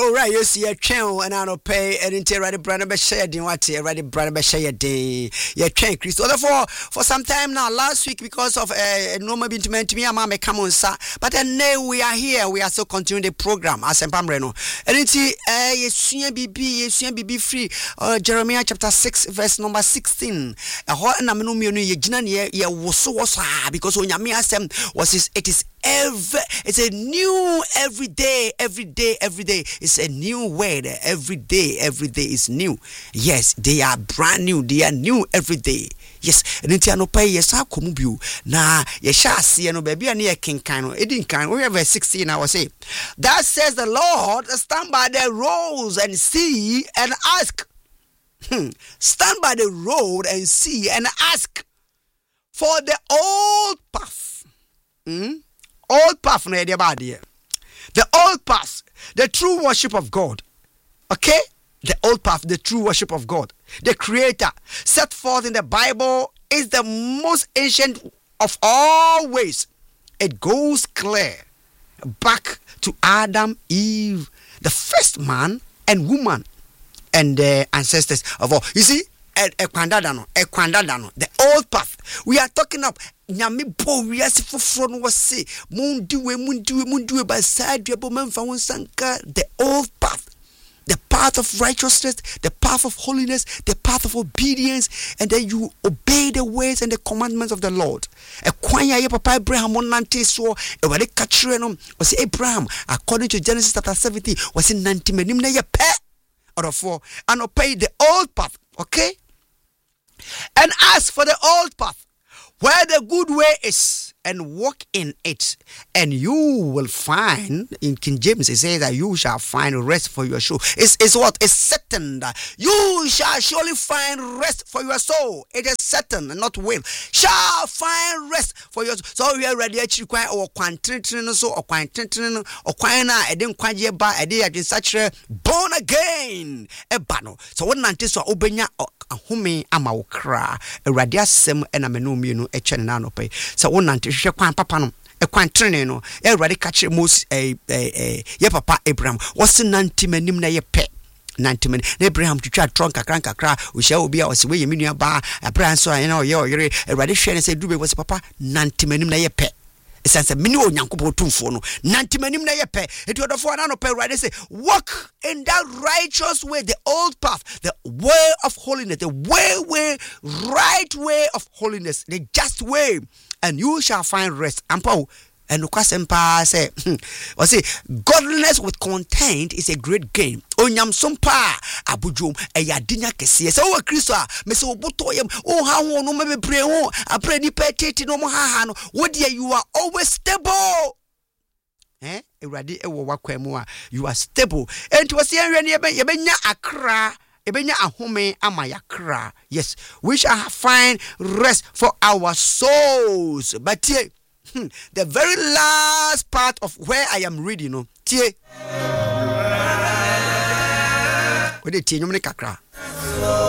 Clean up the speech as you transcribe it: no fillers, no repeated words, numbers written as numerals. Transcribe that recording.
Oh, right, you see a channel and I don't pay and into ready brand be share din what ready brand be share day. Yeah, train Chris. Therefore, for some time now, last week because of normal intimate me and mama come on sir. But then we are here, we are still continuing the program as Reno. And it's BB free Jeremiah chapter 6 verse number 16. A hot and amenu ye jinan ye was because when Yami asem was it is it's a new every day. It's a new word. Every day is new. Yes, they are brand new. They are new every day. Yes, and it's no pay. Yes, I come you na. Yes, shall see no baby and ye king kind. It didn't kind. We have verse 16. I was say that says the Lord, stand by the roads and see and ask. Stand by the road and see and ask for the old path. Old path, no idea about it. The old path, the true worship of God. Okay? The old path, the true worship of God. The Creator set forth in the Bible is the most ancient of all ways. It goes clear back to Adam, Eve, the first man and woman, and the ancestors of all. You see, the old path. We are talking of Nyame bo wiase foforo no wose mundiwe basad man fa wonsanka the old path, the path of righteousness, the path of holiness, the path of obedience, and then you obey the ways and the commandments of the Lord. E kwan ya papa Abraham nante so e wale kachire no was Abraham according to Genesis chapter 17 was in 90 manim na ye pe or for and obey the old path, okay? And ask for the old path where the good way is and walk in it, and you will find, in King James it says that you shall find rest for your soul. It's what? It's certain that you shall surely find rest for your soul. It is certain and not will. Shall find rest for your soul. So we are ready to quite or quantity so or quantity or quina I didn't quite yet buy a day I did such a born again a bano. So what nantis or obenya or home ama okra a radiasem and a menu a channel pay. So one nantis papa no e kwantrene no e ready catch most ye papa Abraham was 90 manim na ye pe 90 men Abraham to try trunk kakra we shall be our way ye menua ba Abraham so you know ye ready share and say dube was papa 90 manim na ye pe sense mini onyankopon tumfo no 90 manim na ye pe it would for na no pe ready say walk in that righteous way, the old path, the way of holiness, the way right way of holiness, the just way, and you shall find rest. And Paul and Lukasempa say, or say, godliness with content is a great gain. Onyam sompa abujum e yadinya kese. So we Kristo a me se obotoyem o ha ho no me bebre ho apre ni petete no mo ha no. Wo de you are always stable. Eradi ewo wakwemu a you are stable. And to say yebenya akra ebenya ahome ama yakra. Yes, we shall find rest for our souls. But the very last part of where I am reading, no, tie. Ode tie nyom ne kakra.